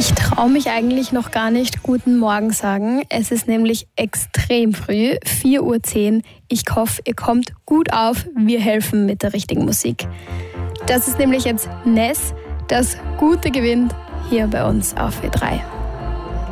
Ich traue mich eigentlich noch gar nicht guten Morgen sagen. Es ist nämlich extrem früh, 4:10 Uhr. Ich hoffe, ihr kommt gut auf. Wir helfen mit der richtigen Musik. Das ist nämlich jetzt Ness, das Gute gewinnt hier bei uns auf W3.